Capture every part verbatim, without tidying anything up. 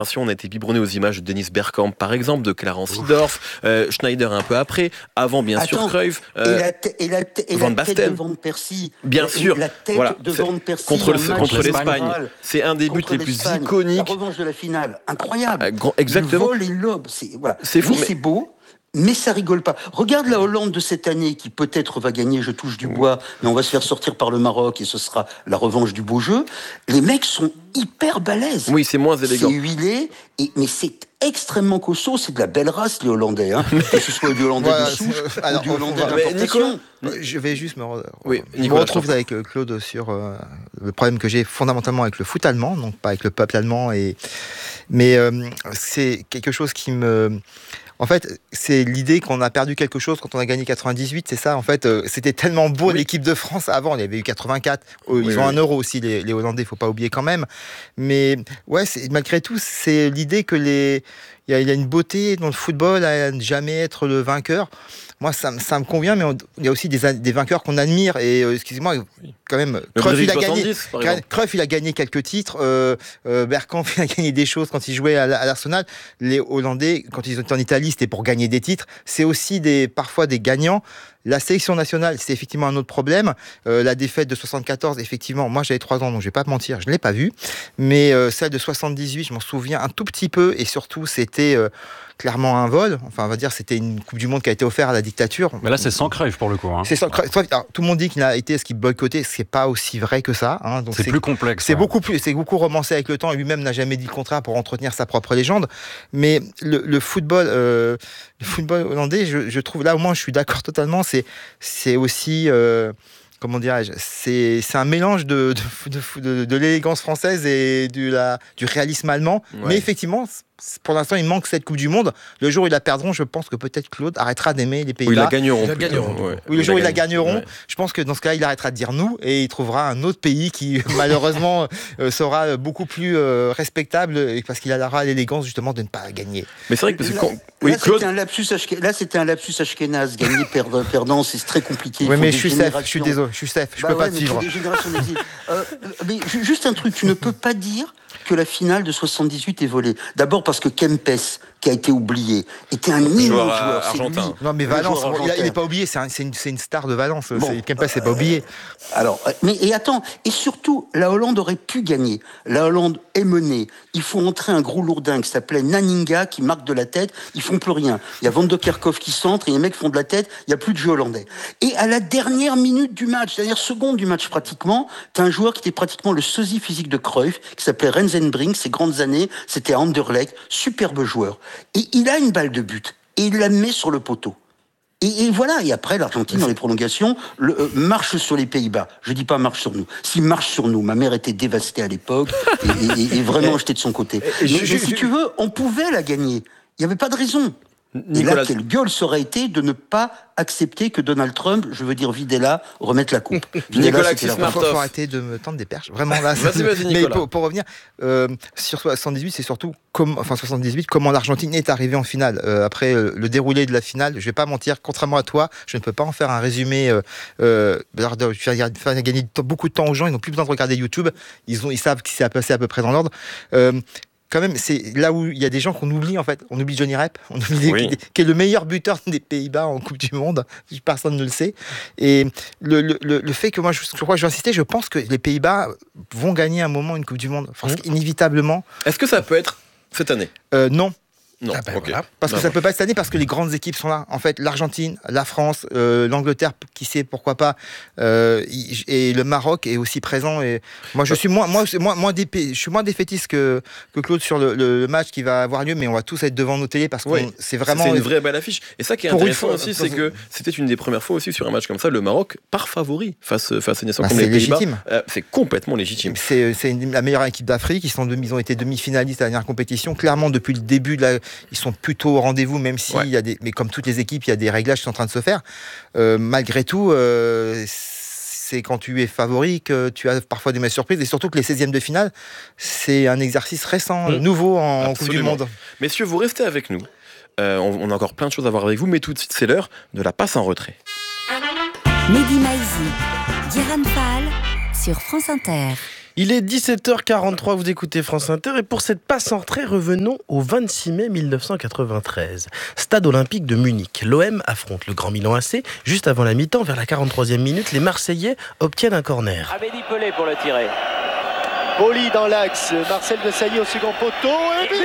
On a été biberonné aux images de Dennis Bergkamp, par exemple, de Clarence Seedorf, euh, Schneider un peu après, avant bien Attends, sûr Cruyff, euh, et la, t- et la, t- et Van la Basten. tête de Van Persie, bien sûr, la tête voilà, de Van Persie contre, le, contre l'Espagne, c'est un des buts les plus iconiques. La revanche de la finale, incroyable. Euh, grand, exactement. Le vol et l'aube, c'est voilà. C'est fou, oui, mais... c'est beau. Mais ça rigole pas. Regarde la Hollande de cette année qui peut-être va gagner, je touche du bois, mais on va se faire sortir par le Maroc et ce sera la revanche du beau jeu. Les mecs sont hyper balèzes. Oui, c'est moins élégant. C'est huilé, et, mais c'est extrêmement costaud. C'est de la belle race, les Hollandais. Hein. Que ce soit du Hollandais voilà, de souche euh, alors, ou du Hollandais d'importation. Je vais juste me, re... oui, je me retrouve avec Claude sur euh, le problème que j'ai fondamentalement avec le foot allemand, donc pas avec le peuple allemand. Et... Mais euh, c'est quelque chose qui me... En fait, c'est l'idée qu'on a perdu quelque chose quand on a gagné quatre-vingt-dix-huit, c'est ça. En fait, euh, c'était tellement beau oui. l'équipe de France avant. Il y avait eu quatre-vingt-quatre. Ils oui, ont oui. un euro aussi, les, les Hollandais. Il faut pas oublier quand même. Mais ouais, c'est, malgré tout, c'est l'idée que les, il y, y a une beauté dans le football à ne jamais être le vainqueur. Moi, ça, ça me convient, mais il y a aussi des, des vainqueurs qu'on admire. Et euh, excusez-moi, quand même, Cruyff il, a gagné, Cruyff, il a gagné quelques titres. Euh, euh, Bergkamp, il a gagné des choses quand il jouait à, à l'Arsenal. Les Hollandais, quand ils étaient en Italie, c'était pour gagner des titres. C'est aussi des, parfois des gagnants. La sélection nationale, c'est effectivement un autre problème. Euh, la défaite de soixante-quatorze, effectivement, moi j'avais trois ans, donc je vais pas te mentir, je ne l'ai pas vue. Mais euh, celle de soixante-dix-huit, je m'en souviens un tout petit peu. Et surtout, c'était euh, clairement un vol. Enfin, on va dire, c'était une Coupe du Monde qui a été offerte à la dictature. Mais là, c'est sans Cruyff pour le coup. Hein. C'est sans Cruyff. Alors, tout le monde dit qu'il a été ce qu'il boycottait. C'est pas aussi vrai que ça. Hein. Donc c'est, c'est plus complexe. C'est ouais. beaucoup plus, c'est beaucoup romancé avec le temps. Et lui-même n'a jamais dit le contraire pour entretenir sa propre légende. Mais le, le football, euh, le football hollandais, je, je trouve là au moins, je suis d'accord totalement. C'est, c'est aussi, euh, comment dirais-je, c'est, c'est un mélange de, de, de, de, de l'élégance française et du, la, du réalisme allemand. Ouais. Mais effectivement, pour l'instant, il manque cette Coupe du Monde. Le jour où ils la perdront, je pense que peut-être Claude arrêtera d'aimer les Pays-Bas. Oui, ils la gagneront. Ils la gagneront. Ouais. Oui, le jour où ils la gagneront, ouais. je pense que dans ce cas-là, il arrêtera de dire nous et il trouvera un autre pays qui, malheureusement, euh, sera beaucoup plus euh, respectable parce qu'il aura l'élégance, justement, de ne pas gagner. Mais c'est vrai que parce que quand... Là, oui, là, Claude... c'était un lapsus ashké... là, c'était un lapsus ashkénaze. Gagner, perdre, perdant, c'est très compliqué. Oui, mais je suis Steph, je suis désolé, je suis Steph, je bah peux ouais, pas te suivre. euh, mais juste un truc, tu ne peux pas dire que la finale de soixante-dix-huit est volée. D'abord parce que Kempes, qui a été oublié, était un immense joueur, joueur argentin. C'est lui, non mais Valence, il n'est pas oublié, c'est, un, c'est, une, c'est une star de Valence. Bon, c'est, Kempes n'est pas oublié. Alors, mais et attends, et surtout, la Hollande aurait pu gagner. La Hollande est menée. Il faut entrer un gros lourdin qui s'appelait Naninga, qui marque de la tête. Ils font plus rien. Il y a Van de Kerkhoff qui centre et les mecs font de la tête. Il y a plus de jeu hollandais. Et à la dernière minute du match, dernière seconde du match pratiquement, t'as un joueur qui était pratiquement le sosie physique de Cruyff, qui s'appelait Rensenbrink. Ses grandes années, c'était à Anderlecht, superbe joueur. Et il a une balle de but et il la met sur le poteau. Et, et voilà, et après l'Argentine dans les prolongations le, euh, marche sur les Pays-Bas. Je dis pas marche sur nous. S'il marche sur nous, ma mère était dévastée à l'époque et, et, et vraiment j'étais de son côté. Mais, je, mais je, si je... tu veux, on pouvait la gagner. Il y avait pas de raison. Nicolas... Et là, quelle gueule ça aurait été de ne pas accepter que Donald Trump, je veux dire Videla, remette la coupe. Nicolas Xismartov. Il faut arrêter de me tendre des perches. Vraiment là. Vas-y, vas-y, mais pour, pour revenir euh, sur soixante-dix-huit, c'est surtout comme, enfin soixante-dix-huit, comment l'Argentine est arrivée en finale. Euh, après euh, le déroulé de la finale, je vais pas mentir, contrairement à toi, je ne peux pas en faire un résumé. Euh, euh, faire, faire gagner beaucoup de temps aux gens. Ils n'ont plus besoin de regarder YouTube. Ils ont, ils savent qui s'est passé à peu près dans l'ordre. Euh, Quand même, c'est là où il y a des gens qu'on oublie en fait. On oublie Johnny Rep, on oublie oui. des, qui est le meilleur buteur des Pays-Bas en Coupe du Monde. Personne ne le sait. Et le, le, le fait que moi, je, je crois que je vais insister, je pense que les Pays-Bas vont gagner un moment une Coupe du Monde, enfin, mmh. inévitablement. Est-ce que ça peut être cette année ? euh, Non. Non, ah ben okay. voilà. Parce que non, ça non. peut pas être cette année parce que les grandes équipes sont là. En fait, l'Argentine, la France, euh, l'Angleterre, qui sait pourquoi pas, euh, et le Maroc est aussi présent. Et moi, je suis moins, moi, moins, moins dépé... je suis moins défaitiste que que Claude sur le, le match qui va avoir lieu, mais on va tous être devant nos télés parce que oui. c'est vraiment. C'est une vraie belle affiche. Et ça qui est Pour intéressant fois, aussi, c'est que c'était une des premières fois aussi sur un match comme ça, le Maroc part favori face face à une nation bah, comme les Pays-Bas. Légitime. Euh, c'est complètement légitime. C'est c'est une, la meilleure équipe d'Afrique. Ils sont ils ont été demi-finalistes à la dernière compétition. Clairement, depuis le début de la, ils sont plutôt au rendez-vous, même si ouais. il y a des, mais comme toutes les équipes, il y a des réglages qui sont en train de se faire. Euh, malgré tout, euh, c'est quand tu es favori que tu as parfois des mauvaises surprises, et surtout que les seizièmes de finale, c'est un exercice récent, mmh. nouveau en Absolument. Coupe du Monde. Messieurs, vous restez avec nous. Euh, on, on a encore plein de choses à voir avec vous, mais tout de suite, c'est l'heure de la passe en retrait. Mehdi Maizi, Guérin Fall sur France Inter. Il est dix-sept heures quarante-trois, vous écoutez France Inter et pour cette passe en retrait, revenons au vingt-six mai mille neuf cent quatre-vingt-treize. Stade olympique de Munich. L'O M affronte le Grand Milan A C. Juste avant la mi-temps, vers la quarante-troisième minute, les Marseillais obtiennent un corner. Amélie Pelé pour le tirer. Boli dans l'axe, Marcel Desailly au second poteau et but.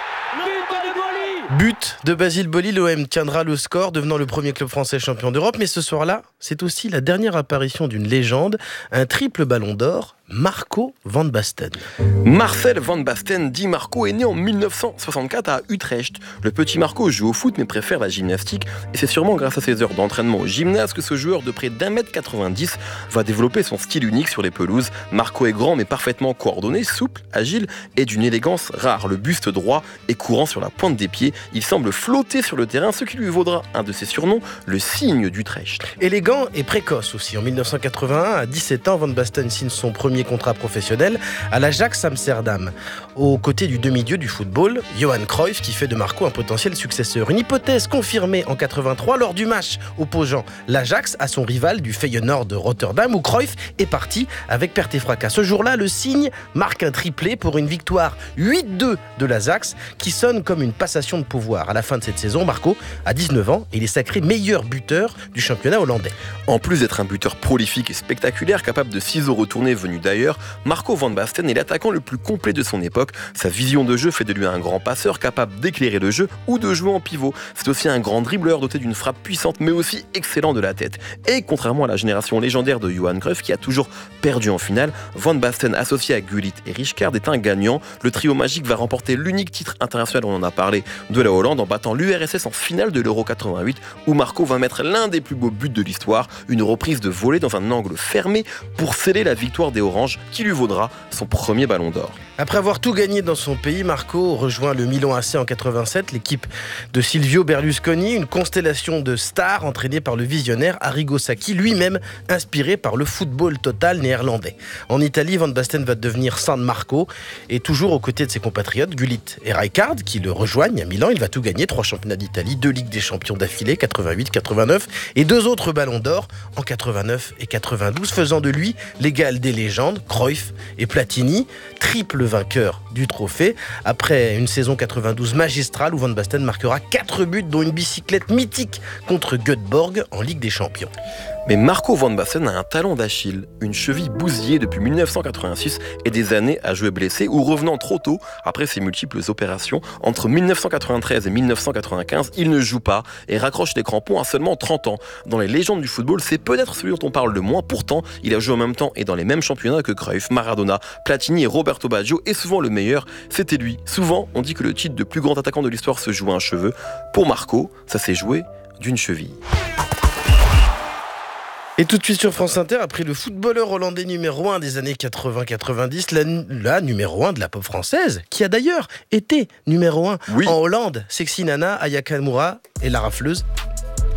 But de Basile Boli, l'O M tiendra le score, devenant le premier club français champion d'Europe. Mais ce soir-là, c'est aussi la dernière apparition d'une légende, un triple ballon d'or, Marco van Basten. Marcel van Basten, dit Marco, est né en mille neuf cent soixante-quatre à Utrecht. Le petit Marco joue au foot mais préfère la gymnastique et c'est sûrement grâce à ses heures d'entraînement au gymnase que ce joueur de près d'un mètre quatre-vingt-dix va développer son style unique sur les pelouses. Marco est grand mais parfaitement coordonné, souple, agile et d'une élégance rare. Le buste droit est courant sur la pointe des pieds. Il semble flotter sur le terrain, ce qui lui vaudra un de ses surnoms, le cygne d'Utrecht. Élégant et précoce aussi. En mille neuf cent quatre-vingt-un, à dix-sept ans, Van Basten signe son premier contrat professionnel à l'Ajax Amsterdam, aux côtés du demi-dieu du football, Johan Cruyff, qui fait de Marco un potentiel successeur. Une hypothèse confirmée en quatre-vingt-trois lors du match opposant l'Ajax à son rival du Feyenoord de Rotterdam, où Cruyff est parti avec perte et fracas. Ce jour-là, le cygne marque un triplé pour une victoire huit deux de l'Ajax, qui sonne comme une passation de pouvoir. À la fin de cette saison, Marco a dix-neuf ans et il est sacré meilleur buteur du championnat hollandais. En plus d'être un buteur prolifique et spectaculaire, capable de ciseaux retournés venus d'ailleurs, Marco van Basten est l'attaquant le plus complet de son époque. Sa vision de jeu fait de lui un grand passeur capable d'éclairer le jeu ou de jouer en pivot. C'est aussi un grand dribbleur doté d'une frappe puissante mais aussi excellent de la tête. Et contrairement à la génération légendaire de Johan Cruyff qui a toujours perdu en finale, Van Basten associé à Gullit et Rijkaard est un gagnant. Le trio magique va remporter l'unique titre international, on en a parlé, de la Hollande en battant l'U R S S en finale de l'Euro quatre-vingt-huit où Marco va mettre l'un des plus beaux buts de l'histoire, une reprise de volée dans un angle fermé pour sceller la victoire des Oranges qui lui vaudra son premier ballon d'or. Après avoir tout gagné dans son pays, Marco rejoint le Milan A C en quatre-vingt-sept, l'équipe de Silvio Berlusconi, une constellation de stars entraînée par le visionnaire Arrigo Sacchi, lui-même inspiré par le football total néerlandais. En Italie, Van Basten va devenir San Marco et toujours aux côtés de ses compatriotes Gullit et Rijkaard qui le rejoignent à Milan. Il va tout gagner, trois championnats d'Italie, deux Ligues des champions d'affilée, quatre-vingt-huit quatre-vingt-neuf et deux autres ballons d'or en quatre-vingt-neuf et quatre-vingt-douze, faisant de lui l'égal des légendes, Cruyff et Platini, triple vainqueur du trophée, après une saison quatre-vingt-douze magistrale où Van Basten marquera quatre buts dont une bicyclette mythique contre Göteborg en Ligue des Champions. Mais Marco van Basten a un talon d'Achille, une cheville bousillée depuis mille neuf cent quatre-vingt-six et des années à jouer blessé ou revenant trop tôt après ses multiples opérations. Entre mille neuf cent quatre-vingt-treize et mille neuf cent quatre-vingt-quinze, il ne joue pas et raccroche les crampons à seulement trente ans. Dans les légendes du football, c'est peut-être celui dont on parle le moins. Pourtant, il a joué en même temps et dans les mêmes championnats que Cruyff, Maradona, Platini et Roberto Baggio, et souvent le meilleur, c'était lui. Souvent, on dit que le titre de plus grand attaquant de l'histoire se joue à un cheveu. Pour Marco, ça s'est joué d'une cheville. Et tout de suite sur France Inter, après le footballeur hollandais numéro un des années quatre-vingts quatre-vingt-dix, la, la numéro un de la pop française, qui a d'ailleurs été numéro un oui. en Hollande, Sexy Nana, Aya Kamura et la rafleuse